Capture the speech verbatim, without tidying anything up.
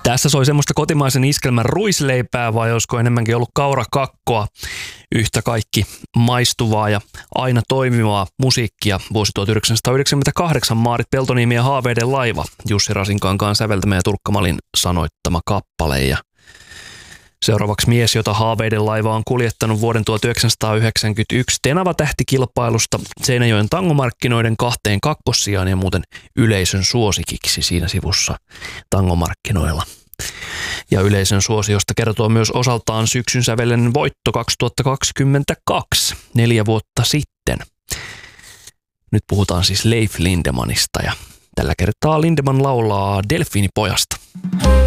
Tässä soi semmoista kotimaisen iskelmän ruisleipää, vai olisiko enemmänkin ollut kaurakakkoa. Yhtä kaikki maistuvaa ja aina toimivaa musiikkia. Vuosi tuhatyhdeksänsataayhdeksänkymmentäkahdeksan Maarit Peltoniemi ja Haaveiden laiva. Jussi Rasinkankaan säveltämä ja Turkka Malin sanoittama kappale. Ja seuraavaksi mies, jota Haaveiden laiva on kuljettanut vuoden tuhatyhdeksänsataayhdeksänkymmentäyksi Tenava-tähtikilpailusta Seinäjoen tangomarkkinoiden kahteen kakkossijaan ja muuten yleisön suosikiksi siinä sivussa tangomarkkinoilla. Ja yleisön suosiosta kertoo myös osaltaan syksyn sävelen voitto kaksituhattakaksikymmentäkaksi, neljä vuotta sitten. Nyt puhutaan siis Leif Lindemanista ja tällä kertaa Lindeman laulaa Delfiinipojasta.